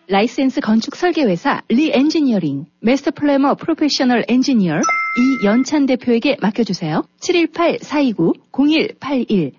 라이센스 건축 설계회사 리엔지니어링, 마스터 플래머 프로페셔널 엔지니어 이연찬 대표에게 맡겨주세요. 718-429-0181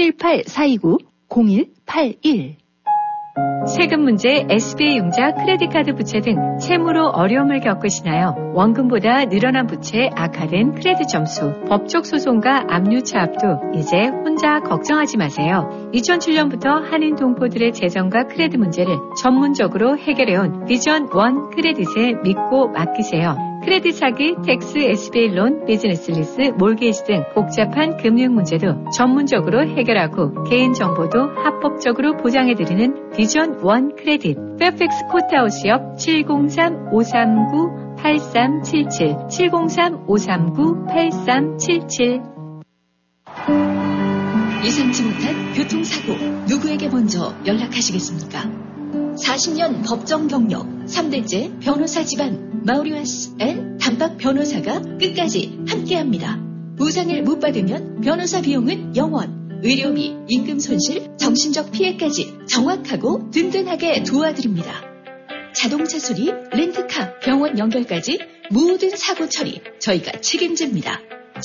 718-429-0181 세금 문제, SBA융자, 크레딧카드 부채 등 채무로 어려움을 겪으시나요? 원금보다 늘어난 부채, 악화된 크레딧 점수, 법적 소송과 압류 차압도 이제 혼자 걱정하지 마세요. 2007년부터 한인 동포들의 재정과 크레딧 문제를 전문적으로 해결해온 비전 원 크레딧에 믿고 맡기세요. 크레딧 사기, 텍스, SBA 론, 비즈니스 리스, 몰게이지 등 복잡한 금융 문제도 전문적으로 해결하고 개인정보도 합법적으로 보장해드리는 비전 원 크레딧. 페어팩스 코트하우스 옆 703-539-8377 703-539-8377. 예상치 못한 교통사고, 누구에게 먼저 연락하시겠습니까? 40년 법정 경력, 3대째 변호사 집안 마우리와스 앤 단박 변호사가 끝까지 함께합니다. 보상을 못 받으면 변호사 비용은 0원, 의료비, 임금 손실, 정신적 피해까지 정확하고 든든하게 도와드립니다. 자동차 수리, 렌트카, 병원 연결까지 모든 사고 처리 저희가 책임집니다.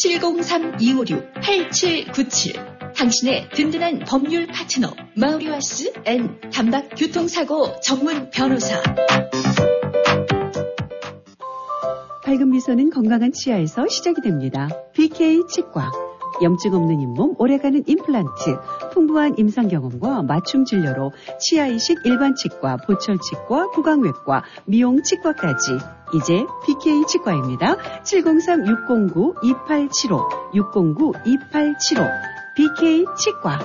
703-256-8797 당신의 든든한 법률 파트너 마우리와스 앤 단박 교통사고 전문 변호사. 밝은 미소는 건강한 치아에서 시작이 됩니다. BK 치과. 염증 없는 잇몸, 오래가는 임플란트, 풍부한 임상 경험과 맞춤 진료로 치아 이식 일반 치과, 보철 치과, 구강외과, 미용 치과까지. 이제 BK 치과입니다. 703-609-2875, 609-2875, BK 치과.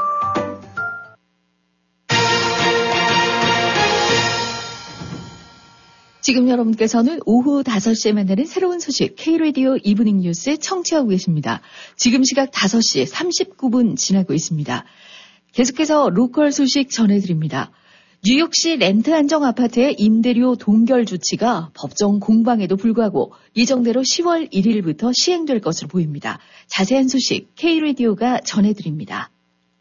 지금 여러분께서는 오후 5시에 만나는 새로운 소식 K-라디오 이브닝 뉴스 청취하고 계십니다. 지금 시각 5시 39분 지나고 있습니다. 계속해서 로컬 소식 전해드립니다. 뉴욕시 렌트 안정 아파트의 임대료 동결 조치가 법정 공방에도 불구하고 예정대로 10월 1일부터 시행될 것으로 보입니다. 자세한 소식 K-라디오가 전해드립니다.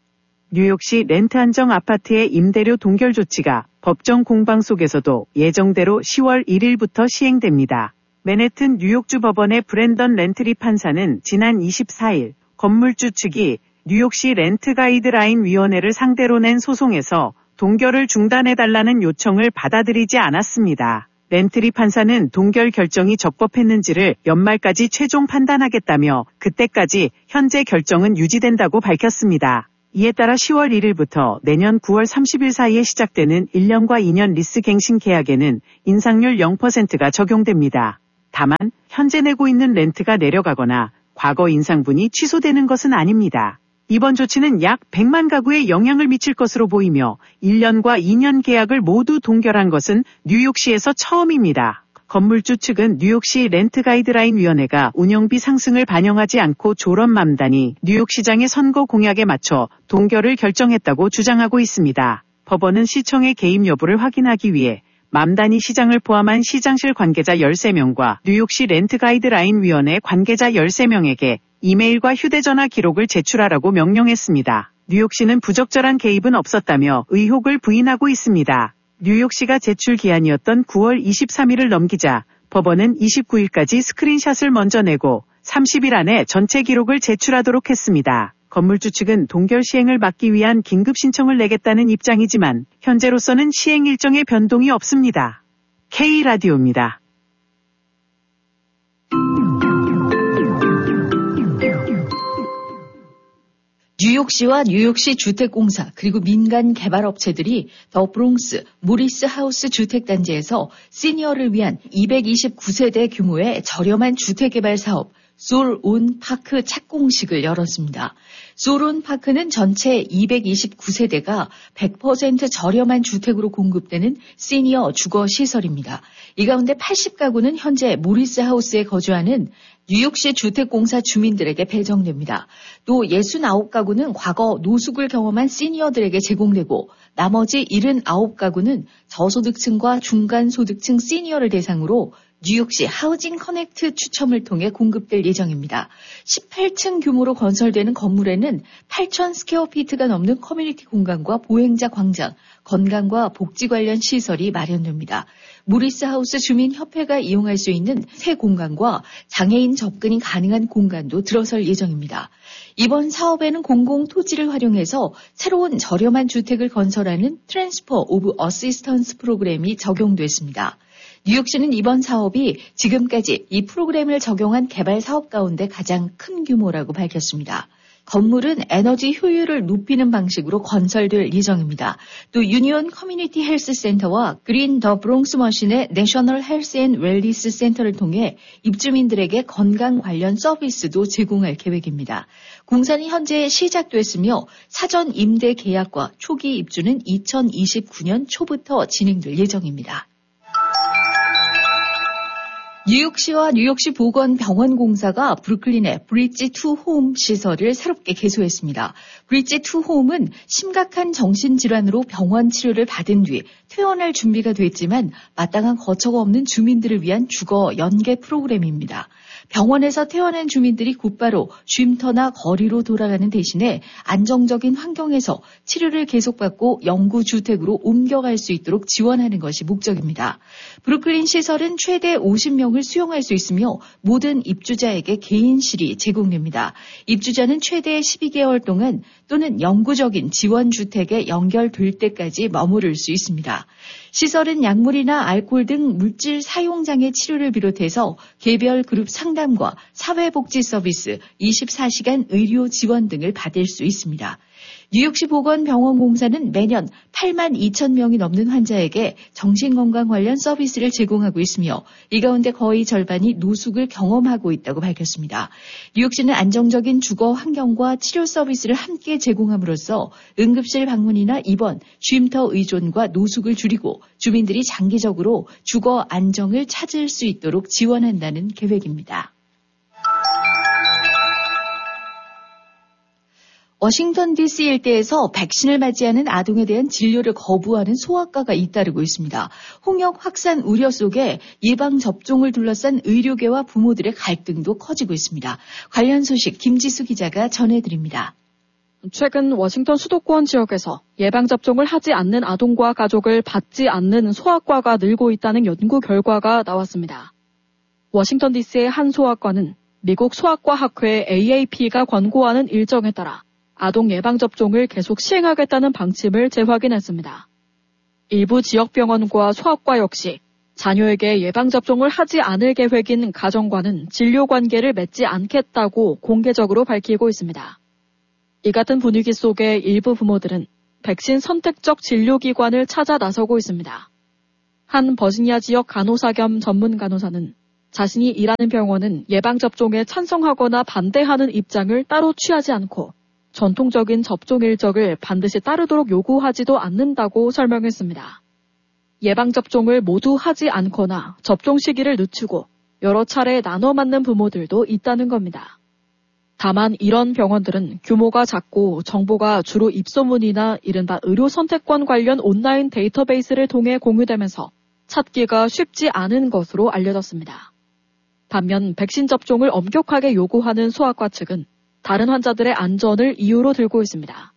뉴욕시 렌트 안정 아파트의 임대료 동결 조치가 법정 공방 속에서도 예정대로 10월 1일부터 시행됩니다. 맨해튼 뉴욕주 법원의 브랜던 렌트리 판사는 지난 24일 건물주 측이 뉴욕시 렌트 가이드라인 위원회를 상대로 낸 소송에서 동결을 중단해달라는 요청을 받아들이지 않았습니다. 렌트리 판사는 동결 결정이 적법했는지를 연말까지 최종 판단하겠다며 그때까지 현재 결정은 유지된다고 밝혔습니다. 이에 따라 10월 1일부터 내년 9월 30일 사이에 시작되는 1년과 2년 리스 갱신 계약에는 인상률 0%가 적용됩니다. 다만 현재 내고 있는 렌트가 내려가거나 과거 인상분이 취소되는 것은 아닙니다. 이번 조치는 약 100만 가구에 영향을 미칠 것으로 보이며 1년과 2년 계약을 모두 동결한 것은 뉴욕시에서 처음입니다. 건물주 측은 뉴욕시 렌트 가이드라인 위원회가 운영비 상승을 반영하지 않고 졸업맘단이 뉴욕시장의 선거 공약에 맞춰 동결을 결정했다고 주장하고 있습니다. 법원은 시청의 개입 여부를 확인하기 위해 맘단이 시장을 포함한 시장실 관계자 13명과 뉴욕시 렌트 가이드라인 위원회 관계자 13명에게 이메일과 휴대전화 기록을 제출하라고 명령했습니다. 뉴욕시는 부적절한 개입은 없었다며 의혹을 부인하고 있습니다. 뉴욕시가 제출 기한이었던 9월 23일을 넘기자 법원은 29일까지 스크린샷을 먼저 내고 30일 안에 전체 기록을 제출하도록 했습니다. 건물주 측은 동결 시행을 막기 위한 긴급 신청을 내겠다는 입장이지만 현재로서는 시행 일정에 변동이 없습니다. K-라디오입니다. 뉴욕시와 뉴욕시 주택공사 그리고 민간 개발업체들이 더 브롱스 모리스 하우스 주택단지에서 시니어를 위한 229세대 규모의 저렴한 주택개발 사업 솔온 파크 착공식을 열었습니다. 솔온 파크는 전체 229세대가 100% 저렴한 주택으로 공급되는 시니어 주거시설입니다. 이 가운데 80가구는 현재 모리스 하우스에 거주하는 뉴욕시 주택공사 주민들에게 배정됩니다. 또 69가구는 과거 노숙을 경험한 시니어들에게 제공되고 나머지 79가구는 저소득층과 중간소득층 시니어를 대상으로 뉴욕시 하우징 커넥트 추첨을 통해 공급될 예정입니다. 18층 규모로 건설되는 건물에는 8,000 스퀘어피트가 넘는 커뮤니티 공간과 보행자 광장, 건강과 복지 관련 시설이 마련됩니다. 모리스 하우스 주민협회가 이용할 수 있는 새 공간과 장애인 접근이 가능한 공간도 들어설 예정입니다. 이번 사업에는 공공토지를 활용해서 새로운 저렴한 주택을 건설하는 트랜스퍼 오브 어시스턴스 프로그램이 적용됐습니다. 뉴욕시는 이번 사업이 지금까지 이 프로그램을 적용한 개발 사업 가운데 가장 큰 규모라고 밝혔습니다. 건물은 에너지 효율을 높이는 방식으로 건설될 예정입니다. 또 유니온 커뮤니티 헬스 센터와 그린 더 브롱스 머신의 내셔널 헬스 앤 웰리스 센터를 통해 입주민들에게 건강 관련 서비스도 제공할 계획입니다. 공사는 현재 시작됐으며 사전 임대 계약과 초기 입주는 2029년 초부터 진행될 예정입니다. 뉴욕시와 뉴욕시 보건병원공사가 브루클린의 브릿지 투 홈 시설을 새롭게 개소했습니다. 브릿지 투 홈은 심각한 정신질환으로 병원 치료를 받은 뒤 퇴원할 준비가 됐지만 마땅한 거처가 없는 주민들을 위한 주거 연계 프로그램입니다. 병원에서 퇴원한 주민들이 곧바로 쉼터나 거리로 돌아가는 대신에 안정적인 환경에서 치료를 계속받고 영구주택으로 옮겨갈 수 있도록 지원하는 것이 목적입니다. 브루클린 시설은 최대 50명을 수용할 수 있으며 모든 입주자에게 개인실이 제공됩니다. 입주자는 최대 12개월 동안 또는 영구적인 지원주택에 연결될 때까지 머무를 수 있습니다. 시설은 약물이나 알코올 등 물질 사용장애 치료를 비롯해서 개별 그룹 상담과 사회복지 서비스, 24시간 의료 지원 등을 받을 수 있습니다. 뉴욕시 보건병원공사는 매년 8만 2천 명이 넘는 환자에게 정신건강 관련 서비스를 제공하고 있으며 이 가운데 거의 절반이 노숙을 경험하고 있다고 밝혔습니다. 뉴욕시는 안정적인 주거 환경과 치료 서비스를 함께 제공함으로써 응급실 방문이나 입원, 쉼터 의존과 노숙을 줄이고 주민들이 장기적으로 주거 안정을 찾을 수 있도록 지원한다는 계획입니다. 워싱턴 DC 일대에서 백신을 맞지 않은 아동에 대한 진료를 거부하는 소아과가 잇따르고 있습니다. 홍역 확산 우려 속에 예방접종을 둘러싼 의료계와 부모들의 갈등도 커지고 있습니다. 관련 소식 김지수 기자가 전해드립니다. 최근 워싱턴 수도권 지역에서 예방접종을 하지 않는 아동과 가족을 받지 않는 소아과가 늘고 있다는 연구 결과가 나왔습니다. 워싱턴 DC의 한 소아과는 미국 소아과학회 AAP가 권고하는 일정에 따라 아동 예방접종을 계속 시행하겠다는 방침을 재확인했습니다. 일부 지역병원과 소아과 역시 자녀에게 예방접종을 하지 않을 계획인 가정과는 진료관계를 맺지 않겠다고 공개적으로 밝히고 있습니다. 이 같은 분위기 속에 일부 부모들은 백신 선택적 진료기관을 찾아 나서고 있습니다. 한 버지니아 지역 간호사 겸 전문 간호사는 자신이 일하는 병원은 예방접종에 찬성하거나 반대하는 입장을 따로 취하지 않고 전통적인 접종 일정을 반드시 따르도록 요구하지도 않는다고 설명했습니다. 예방접종을 모두 하지 않거나 접종 시기를 늦추고 여러 차례 나눠 맞는 부모들도 있다는 겁니다. 다만 이런 병원들은 규모가 작고 정보가 주로 입소문이나 이른바 의료 선택권 관련 온라인 데이터베이스를 통해 공유되면서 찾기가 쉽지 않은 것으로 알려졌습니다. 반면 백신 접종을 엄격하게 요구하는 소아과 측은 다른 환자들의 안전을 이유로 들고 있습니다.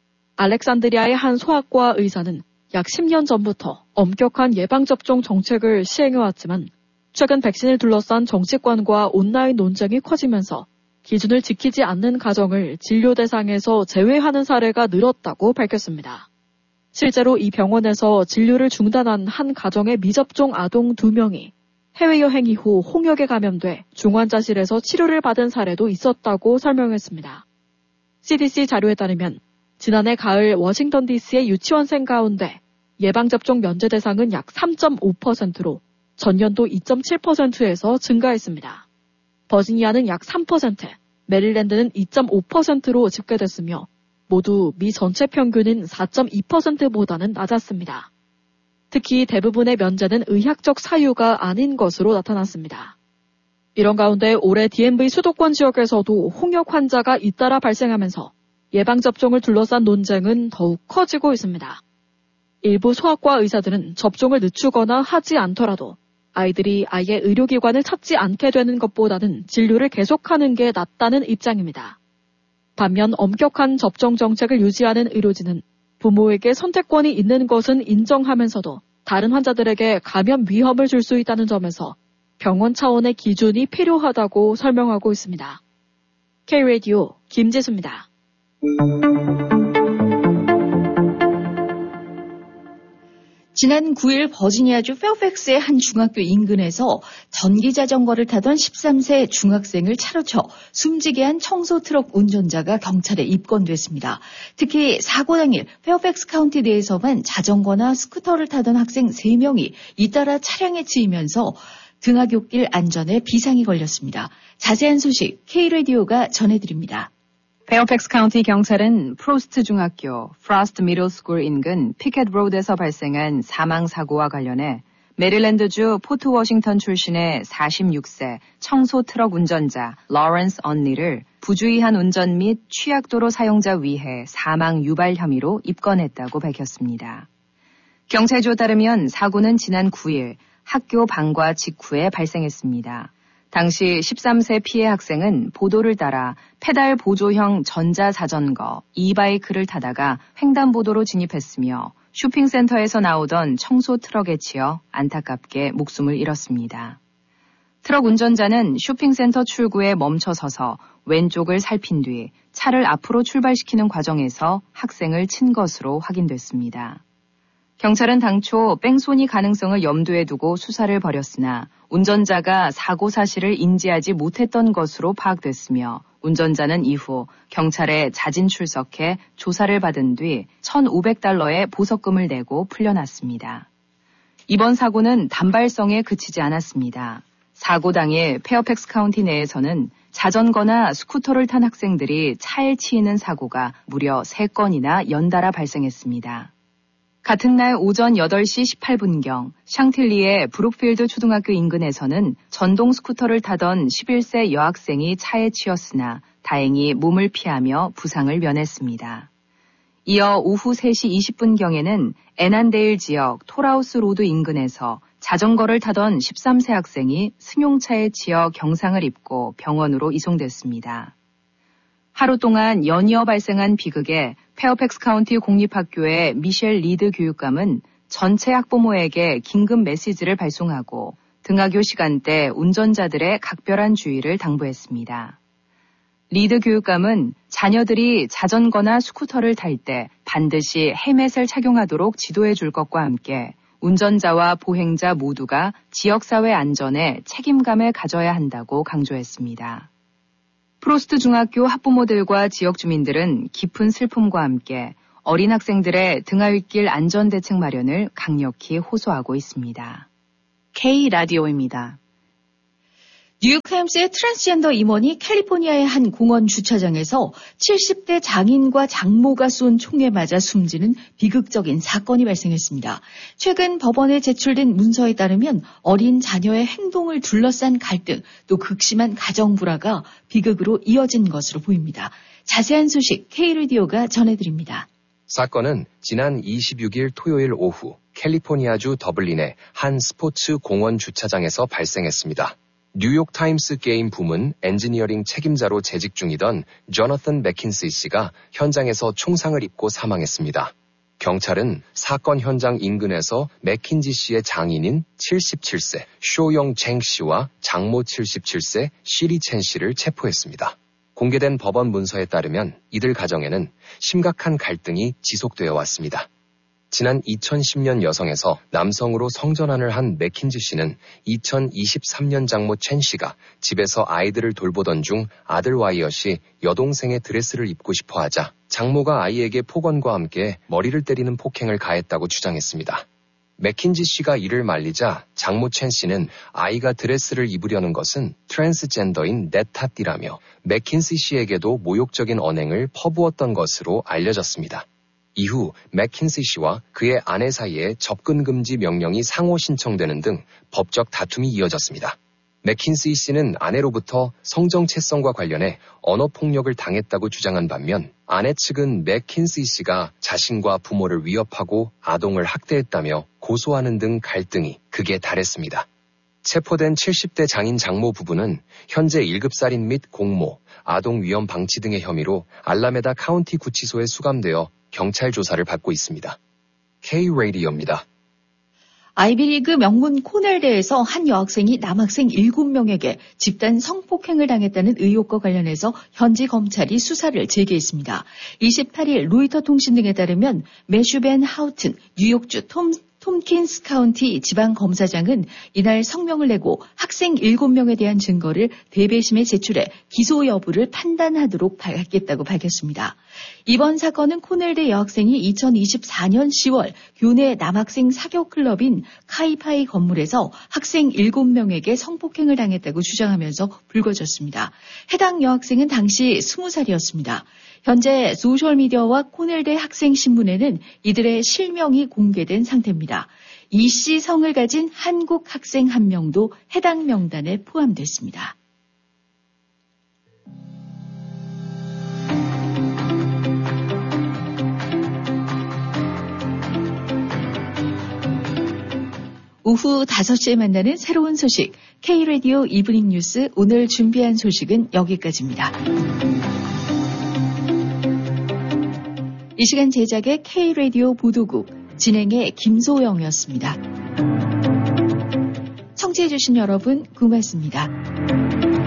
알렉산드리아의 한 소아과 의사는 약 10년 전부터 엄격한 예방접종 정책을 시행해왔지만 최근 백신을 둘러싼 정치권과 온라인 논쟁이 커지면서 기준을 지키지 않는 가정을 진료 대상에서 제외하는 사례가 늘었다고 밝혔습니다. 실제로 이 병원에서 진료를 중단한 한 가정의 미접종 아동 2명이 해외여행 이후 홍역에 감염돼 중환자실에서 치료를 받은 사례도 있었다고 설명했습니다. CDC 자료에 따르면 지난해 가을 워싱턴 DC의 유치원생 가운데 예방접종 면제 대상은 약 3.5%로 전년도 2.7%에서 증가했습니다. 버지니아는 약 3%, 메릴랜드는 2.5%로 집계됐으며 모두 미 전체 평균인 4.2%보다는 낮았습니다. 특히 대부분의 면제는 의학적 사유가 아닌 것으로 나타났습니다. 이런 가운데 올해 DMV 수도권 지역에서도 홍역 환자가 잇따라 발생하면서 예방접종을 둘러싼 논쟁은 더욱 커지고 있습니다. 일부 소아과 의사들은 접종을 늦추거나 하지 않더라도 아이들이 아예 의료기관을 찾지 않게 되는 것보다는 진료를 계속하는 게 낫다는 입장입니다. 반면 엄격한 접종 정책을 유지하는 의료진은 부모에게 선택권이 있는 것은 인정하면서도 다른 환자들에게 감염 위험을 줄 수 있다는 점에서 병원 차원의 기준이 필요하다고 설명하고 있습니다. K-라디오 김재수입니다. 지난 9일 버지니아주 페어팩스의 한 중학교 인근에서 전기자전거를 타던 13세 중학생을 차로 쳐 숨지게 한 청소트럭 운전자가 경찰에 입건됐습니다. 특히 사고 당일 페어팩스 카운티 내에서만 자전거나 스쿠터를 타던 학생 3명이 잇따라 차량에 치이면서 등하굣길 안전에 비상이 걸렸습니다. 자세한 소식 K-라디오가 전해드립니다. 페어팩스 카운티 경찰은 프로스트 중학교 프로스트 미들 스쿨 인근 피켓 로드에서 발생한 사망 사고와 관련해 메릴랜드주 포트 워싱턴 출신의 46세 청소 트럭 운전자 로렌스 언니를 부주의한 운전 및 취약도로 사용자 위해 사망 유발 혐의로 입건했다고 밝혔습니다. 경찰조에 따르면 사고는 지난 9일 학교 방과 직후에 발생했습니다. 당시 13세 피해 학생은 보도를 따라 페달 보조형 전자자전거 이바이크를 타다가 횡단보도로 진입했으며 쇼핑센터에서 나오던 청소 트럭에 치여 안타깝게 목숨을 잃었습니다. 트럭 운전자는 쇼핑센터 출구에 멈춰서서 왼쪽을 살핀 뒤 차를 앞으로 출발시키는 과정에서 학생을 친 것으로 확인됐습니다. 경찰은 당초 뺑소니 가능성을 염두에 두고 수사를 벌였으나 운전자가 사고 사실을 인지하지 못했던 것으로 파악됐으며 운전자는 이후 경찰에 자진 출석해 조사를 받은 뒤 $1,500의 보석금을 내고 풀려났습니다. 이번 사고는 단발성에 그치지 않았습니다. 사고 당일 페어팩스 카운티 내에서는 자전거나 스쿠터를 탄 학생들이 차에 치이는 사고가 무려 3건이나 연달아 발생했습니다. 같은 날 오전 8시 18분경 샹틸리의 브룩필드 초등학교 인근에서는 전동 스쿠터를 타던 11세 여학생이 차에 치였으나 다행히 몸을 피하며 부상을 면했습니다. 이어 오후 3시 20분경에는 애난데일 지역 톨하우스 로드 인근에서 자전거를 타던 13세 학생이 승용차에 치여 경상을 입고 병원으로 이송됐습니다. 하루 동안 연이어 발생한 비극에 페어팩스 카운티 공립학교의 미셸 리드 교육감은 전체 학부모에게 긴급 메시지를 발송하고 등하교 시간대 운전자들의 각별한 주의를 당부했습니다. 리드 교육감은 자녀들이 자전거나 스쿠터를 탈 때 반드시 헬멧을 착용하도록 지도해 줄 것과 함께 운전자와 보행자 모두가 지역사회 안전에 책임감을 가져야 한다고 강조했습니다. 프로스트 중학교 학부모들과 지역 주민들은 깊은 슬픔과 함께 어린 학생들의 등하굣길 안전대책 마련을 강력히 호소하고 있습니다. K-라디오입니다. 뉴욕타임스의 트랜스젠더 임원이 캘리포니아의 한 공원 주차장에서 70대 장인과 장모가 쏜 총에 맞아 숨지는 비극적인 사건이 발생했습니다. 최근 법원에 제출된 문서에 따르면 어린 자녀의 행동을 둘러싼 갈등, 또 극심한 가정 불화가 비극으로 이어진 것으로 보입니다. 자세한 소식 K-라디오가 전해드립니다. 사건은 지난 26일 토요일 오후 캘리포니아주 더블린의 한 스포츠 공원 주차장에서 발생했습니다. 뉴욕타임스 게임 부문 엔지니어링 책임자로 재직 중이던 조나선 맥킨시 씨가 현장에서 총상을 입고 사망했습니다. 경찰은 사건 현장 인근에서 맥킨지 씨의 장인인 77세 쇼영 쟁 씨와 장모 77세 시리 첸 씨를 체포했습니다. 공개된 법원 문서에 따르면 이들 가정에는 심각한 갈등이 지속되어 왔습니다. 지난 2010년 여성에서 남성으로 성전환을 한 맥킨지 씨는 2023년 장모 첸 씨가 집에서 아이들을 돌보던 중 아들 와이엇이 여동생의 드레스를 입고 싶어 하자 장모가 아이에게 폭언과 함께 머리를 때리는 폭행을 가했다고 주장했습니다. 맥킨지 씨가 이를 말리자 장모 첸 씨는 아이가 드레스를 입으려는 것은 트랜스젠더인 내 탓이라며 맥킨시 씨에게도 모욕적인 언행을 퍼부었던 것으로 알려졌습니다. 이후 맥킨시 씨와 그의 아내 사이에 접근 금지 명령이 상호 신청되는 등 법적 다툼이 이어졌습니다. 맥킨시 씨는 아내로부터 성정체성과 관련해 언어폭력을 당했다고 주장한 반면 아내 측은 맥킨시 씨가 자신과 부모를 위협하고 아동을 학대했다며 고소하는 등 갈등이 극에 달했습니다. 체포된 70대 장인 장모 부부는 현재 1급 살인 및 공모, 아동 위험 방치 등의 혐의로 알라메다 카운티 구치소에 수감되어 경찰 조사를 받고 있습니다. K-라디오입니다. 아이비리그 명문 코넬대에서 한 여학생이 남학생 7명에게 집단 성폭행을 당했다는 의혹과 관련해서 현지 검찰이 수사를 재개했습니다. 28일 로이터 통신 등에 따르면 매슈 벤 하우튼 뉴욕주 톰킨스 카운티 지방검사장은 이날 성명을 내고 학생 7명에 대한 증거를 대배심에 제출해 기소 여부를 판단하도록 하겠다고 밝혔습니다. 이번 사건은 코넬대 여학생이 2024년 10월 교내 남학생 사교 클럽인 카이파이 건물에서 학생 7명에게 성폭행을 당했다고 주장하면서 불거졌습니다. 해당 여학생은 당시 20살이었습니다. 현재 소셜미디어와 코넬대 학생 신문에는 이들의 실명이 공개된 상태입니다. 이 씨 성을 가진 한국 학생 한 명도 해당 명단에 포함됐습니다. 오후 5시에 만나는 새로운 소식, K-라디오 이브닝 뉴스 오늘 준비한 소식은 여기까지입니다. 이 시간 제작의 K-라디오 보도국, 진행의 김소영이었습니다. 청취해주신 여러분 고맙습니다.